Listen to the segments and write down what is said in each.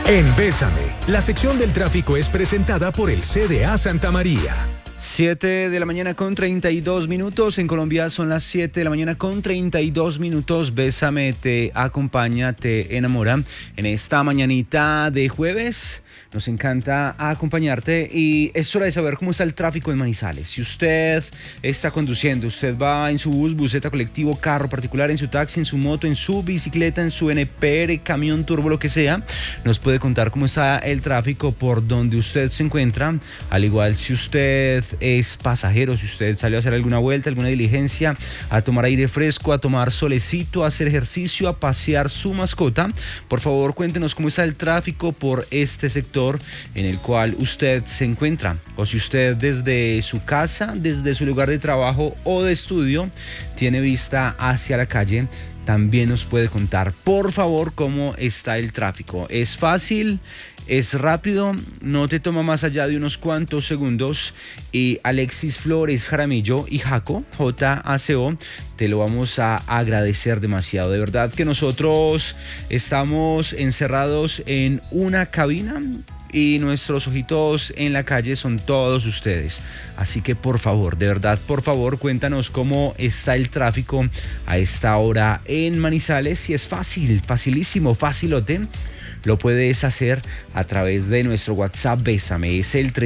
En Bésame, la sección del tráfico es presentada por el CDA Santa María. 7 de la mañana con 32 minutos. En Colombia son las 7 de la mañana con 32 minutos. Bésame te acompaña, te enamora. En esta mañanita de jueves nos encanta acompañarte y es hora de saber cómo está el tráfico en Manizales. Si usted está conduciendo, usted va en su bus, buseta, colectivo, carro particular, en su taxi, en su moto, en su bicicleta, en su NPR, camión, turbo, lo que sea, nos puede contar cómo está el tráfico por donde usted se encuentra. Al igual, si usted es pasajero, si usted salió a hacer alguna vuelta, alguna diligencia, a tomar aire fresco, a tomar solecito, a hacer ejercicio, a pasear su mascota, por favor cuéntenos cómo está el tráfico por este sector en el cual usted se encuentra, o si usted desde su casa, desde su lugar de trabajo o de estudio tiene vista hacia la calle, también nos puede contar, por favor, cómo está el tráfico. Es fácil, es rápido, no te toma más allá de unos cuantos segundos y Alexis Flores Jaramillo y Jaco, JACO, te lo vamos a agradecer demasiado. De verdad que nosotros estamos encerrados en una cabina y nuestros ojitos en la calle son todos ustedes. Así que por favor, de verdad, por favor, cuéntanos cómo está el tráfico a esta hora en Manizales. Y es fácil, facilísimo, facilote. Lo puedes hacer a través de nuestro WhatsApp Bésame. Es el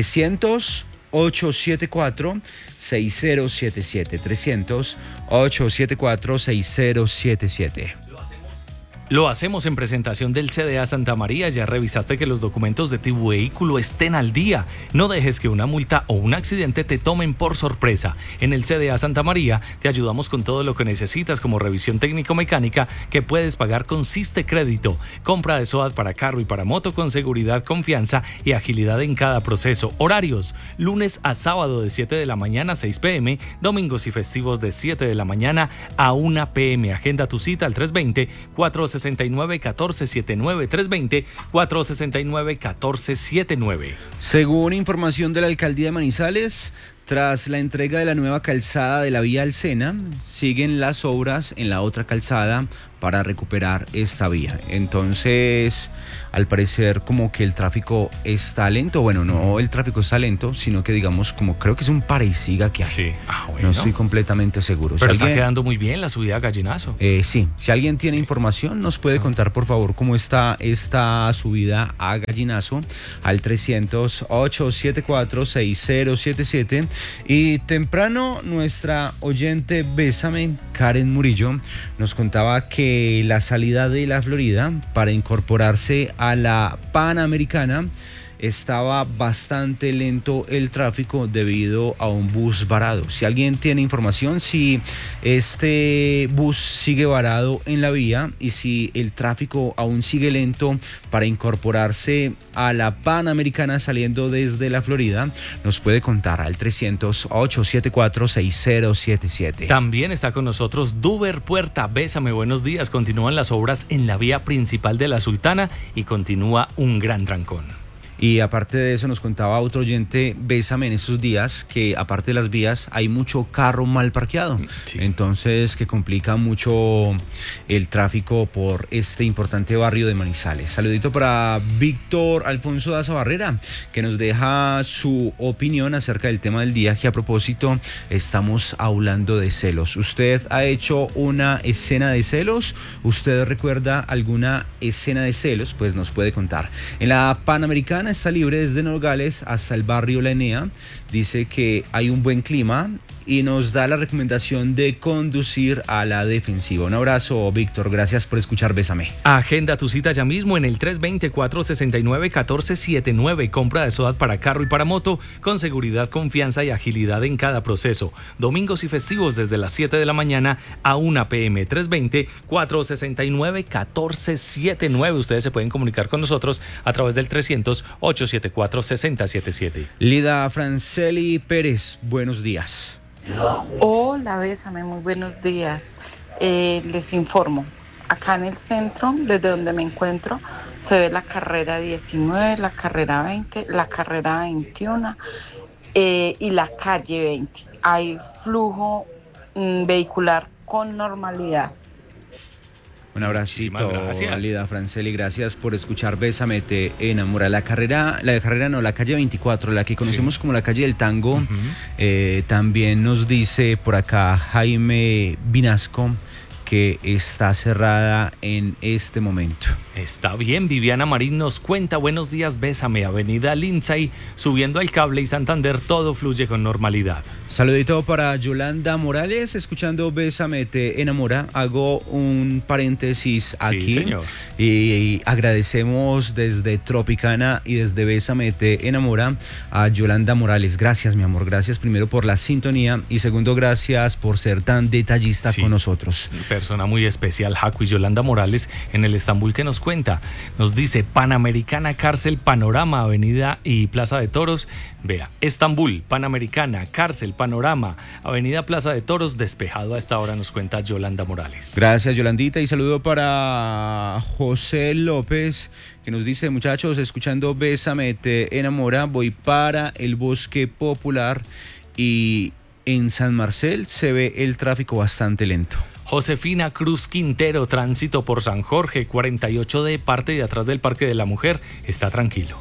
300-874-6077. 300-874-6077. Lo hacemos en presentación del CDA Santa María. Ya revisaste que los documentos de tu vehículo estén al día. No dejes que una multa o un accidente te tomen por sorpresa. En el CDA Santa María te ayudamos con todo lo que necesitas, como revisión técnico-mecánica que puedes pagar con Siste Crédito, compra de SOAT para carro y para moto con seguridad, confianza y agilidad en cada proceso. Horarios: lunes a sábado de 7 de la mañana a 6 p.m., domingos y festivos de 7 de la mañana a 1 p.m. Agenda tu cita al 320-469-1479, 320-469-1479. Según información de la Alcaldía de Manizales, tras la entrega de la nueva calzada de la vía al Sena, siguen las obras en la otra calzada para recuperar esta vía. Entonces, al parecer como que el tráfico está lento. Bueno, no el tráfico está lento, sino que digamos como creo que es un para y siga que hay. Sí. Bueno. No estoy completamente seguro. Pero está quedando muy bien la subida a Gallinazo. Sí, si alguien tiene información nos puede contar por favor cómo está esta subida a Gallinazo al 300-874-6077. Y temprano nuestra oyente Bésame, Karen Murillo, nos contaba que la salida de la Florida para incorporarse a la Panamericana estaba bastante lento el tráfico debido a un bus varado. Si alguien tiene información, si este bus sigue varado en la vía y si el tráfico aún sigue lento para incorporarse a la Panamericana saliendo desde la Florida, nos puede contar al 300-874-6077. También está con nosotros Duber Puerta. Bésame, buenos días. Continúan las obras en la vía principal de la Sultana y continúa un gran trancón. Y aparte de eso nos contaba otro oyente, Bésame, en estos días que aparte de las vías hay mucho carro mal parqueado. Sí. Entonces que complica mucho el tráfico por este importante barrio de Manizales. Saludito para Víctor Alfonso Daza Barrera, que nos deja su opinión acerca del tema del día, que a propósito estamos hablando de celos. ¿Usted ha hecho una escena de celos? ¿Usted recuerda alguna escena de celos? Pues nos puede contar. En la Panamericana está libre desde Nogales hasta el barrio La Enea. Dice que hay un buen clima y nos da la recomendación de conducir a la defensiva. Un abrazo, Víctor. Gracias por escuchar Bésame. Agenda tu cita ya mismo en el 320-469-1479. Compra de SOAT para carro y para moto con seguridad, confianza y agilidad en cada proceso. Domingos y festivos desde las 7 de la mañana a 1 p.m. 320-469-1479. Ustedes se pueden comunicar con nosotros a través del 300-874-6077. Lida Franceli Pérez, buenos días. Hola, Bésame, muy buenos días. Les informo, acá en el centro, desde donde me encuentro, se ve la carrera 19, la carrera 20, la carrera 21 y la calle 20. Hay flujo vehicular con normalidad. Un abracito, Muchísimas gracias. Alida Franceli, gracias por escuchar Bésame te enamora. La calle 24, la que conocemos como la calle del tango, también nos dice por acá Jaime Vinasco que está cerrada en este momento. Está bien, Viviana Marín nos cuenta, buenos días, Bésame, Avenida Lindsay, subiendo al Cable y Santander, todo fluye con normalidad. Saludito para Yolanda Morales, escuchando Bésame te enamora. Hago un paréntesis aquí. Señor. Y agradecemos desde Tropicana y desde Bésame te enamora a Yolanda Morales. Gracias, mi amor, gracias primero por la sintonía y segundo, gracias por ser tan detallista con nosotros. Persona muy especial, Jaco, y Yolanda Morales en el Estambul que nos cuenta, nos dice Panamericana, Cárcel, Panorama, Avenida y Plaza de Toros. Vea, Estambul, Panamericana, Cárcel, Panorama, Avenida Plaza de Toros, despejado a esta hora, nos cuenta Yolanda Morales. Gracias, Yolandita, y saludo para José López, que nos dice, muchachos, escuchando Bésame te enamora, voy para el Bosque Popular y en San Marcel se ve el tráfico bastante lento. Josefina Cruz Quintero, tránsito por San Jorge, 48D, parte de atrás del Parque de la Mujer, está tranquilo.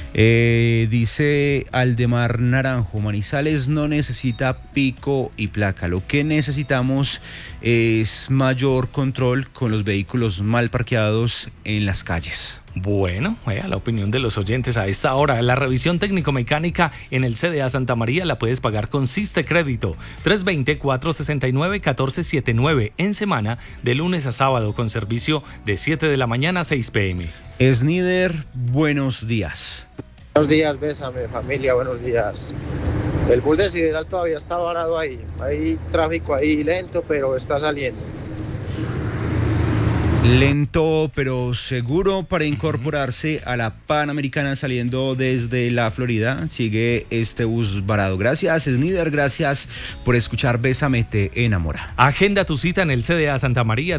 Dice Aldemar Naranjo, Manizales no necesita pico y placa, lo que necesitamos es mayor control con los vehículos mal parqueados en las calles. Bueno, la opinión de los oyentes a esta hora. La revisión técnico-mecánica en el CDA Santa María la puedes pagar con Siste Crédito, 320-469-1479 en semana, de lunes a sábado, con servicio de 7 de la mañana a 6 p.m. Snider, buenos días. Buenos días, Bésame, familia, buenos días. El bus de Sideral todavía está varado ahí. Hay tráfico ahí lento, pero está saliendo. Lento pero seguro para incorporarse a la Panamericana saliendo desde la Florida. Sigue este bus varado. Gracias, Snider, gracias por escuchar Bésame te enamora. Agenda tu cita en el CDA Santa María,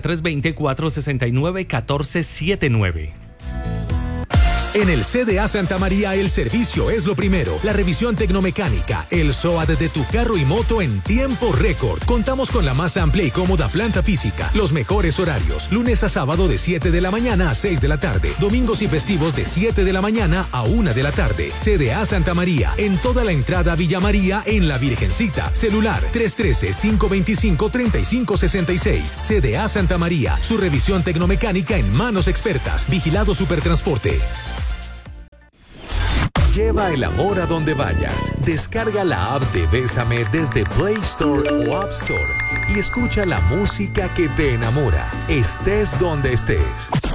320-469-1479. En el CDA Santa María el servicio es lo primero. La revisión tecnomecánica, el SOAT de tu carro y moto en tiempo récord. Contamos con la más amplia y cómoda planta física. Los mejores horarios. Lunes a sábado de 7 de la mañana a 6 de la tarde. Domingos y festivos de 7 de la mañana a 1 de la tarde. CDA Santa María. En toda la entrada Villa María en La Virgencita. Celular 313-525-3566. CDA Santa María. Su revisión tecnomecánica en manos expertas. Vigilado Supertransporte. Lleva el amor a donde vayas. Descarga la app de Bésame desde Play Store o App Store y escucha la música que te enamora, estés donde estés.